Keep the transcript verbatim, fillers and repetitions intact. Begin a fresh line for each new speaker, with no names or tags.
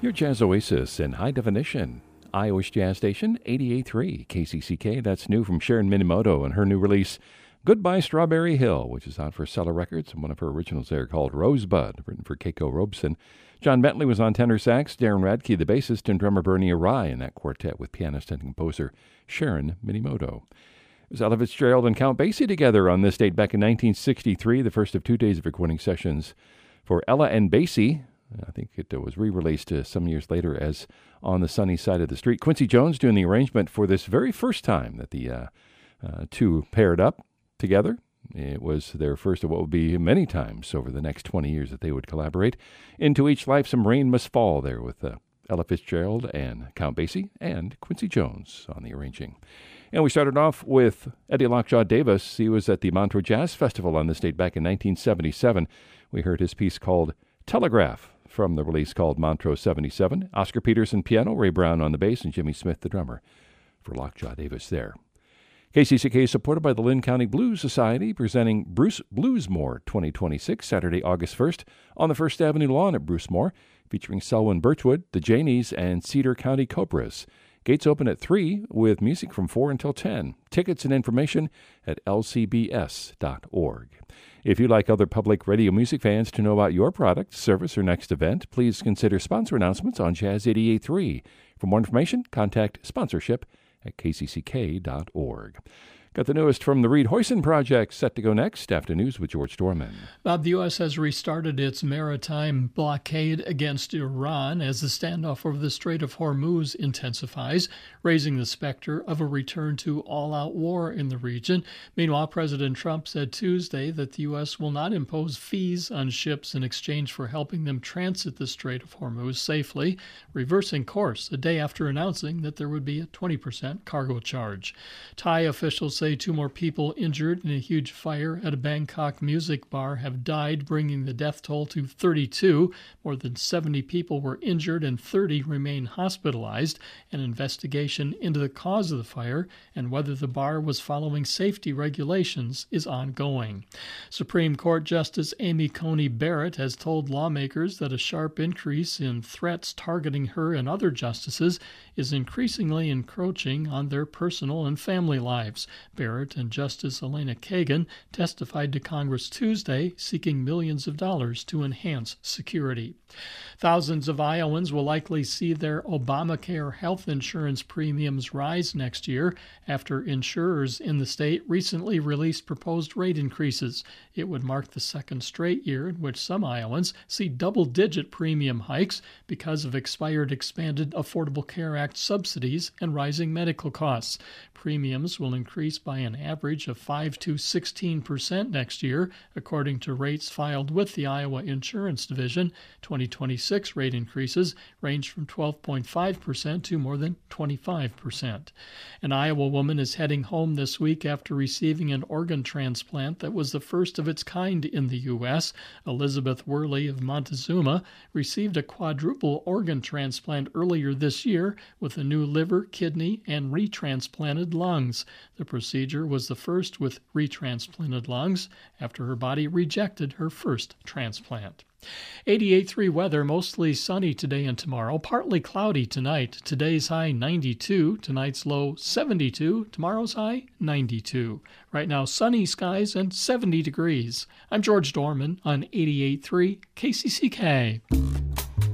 Your Jazz Oasis in high definition. Iowa's Jazz Station, eighty-eight point three K C C K. That's new from Sharon Minimoto and her new release, Goodbye Strawberry Hill, which is out for Cellar Records, and one of her originals there called Rosebud, written for Keiko Robeson. John Bentley was on tenor sax, Darren Radke, the bassist, and drummer Bernie Arai in that quartet with pianist and composer Sharon Minimoto. It was Ella Fitzgerald and Count Basie together on this date back in nineteen sixty-three, the first of two days of recording sessions for Ella and Basie. I think it was re-released uh, some years later as On the Sunny Side of the Street. Quincy Jones doing the arrangement for this very first time that the uh, uh, two paired up together. It was their first of what would be many times over the next twenty years that they would collaborate. Into Each Life Some Rain Must Fall there with uh, Ella Fitzgerald and Count Basie and Quincy Jones on the arranging. And we started off with Eddie Lockjaw Davis. He was at the Montreux Jazz Festival on this date back in nineteen seventy-seven. We heard his piece called Telegraph from the release called Montreux seventy-seven. Oscar Peterson piano, Ray Brown on the bass, and Jimmy Smith the drummer for Lockjaw Davis there. K C C K is supported by the Lynn County Blues Society, presenting Bruce Bluesmore twenty twenty-six, Saturday, August first, on the First Avenue lawn at Brucemore, featuring Selwyn Birchwood, the Janeys, and Cedar County Cobras. Gates open at three with music from four until ten. Tickets and information at L C B S dot org. If you'd like other public radio music fans to know about your product, service, or next event, please consider sponsor announcements on Jazz eighty-eight point three. For more information, contact sponsorship at K C C K dot org. Got the newest from the Reed Hoyson Project set to go next after news with George Dorman.
Bob, the U S has restarted its maritime blockade against Iran as the standoff over the Strait of Hormuz intensifies, raising the specter of a return to all-out war in the region. Meanwhile, President Trump said Tuesday that the U S will not impose fees on ships in exchange for helping them transit the Strait of Hormuz safely, reversing course a day after announcing that there would be a twenty percent cargo charge. Thai officials say two more people injured in a huge fire at a Bangkok music bar have died, bringing the death toll to thirty-two. More than seventy people were injured and thirty remain hospitalized. An investigation into the cause of the fire and whether the bar was following safety regulations is ongoing. Supreme Court Justice Amy Coney Barrett has told lawmakers that a sharp increase in threats targeting her and other justices is increasingly encroaching on their personal and family lives. Barrett and Justice Elena Kagan testified to Congress Tuesday, seeking millions of dollars to enhance security. Thousands of Iowans will likely see their Obamacare health insurance premiums rise next year after insurers in the state recently released proposed rate increases. It would mark the second straight year in which some Iowans see double-digit premium hikes because of expired expanded Affordable Care Act subsidies and rising medical costs. Premiums will increase by an average of five to sixteen percent next year, according to rates filed with the Iowa Insurance Division. twenty twenty-six rate increases range from twelve point five percent to more than twenty-five percent. An Iowa woman is heading home this week after receiving an organ transplant that was the first of its kind in the U S. Elizabeth Worley of Montezuma received a quadruple organ transplant earlier this year with a new liver, kidney, and retransplanted lungs. The procedure was the first with retransplanted lungs after her body rejected her first transplant. eighty-eight point three weather, mostly sunny today and tomorrow, partly cloudy tonight. Today's high ninety-two, tonight's low seventy-two, tomorrow's high ninety-two. Right now, sunny skies and seventy degrees. I'm George Dorman on eighty-eight point three K C C K.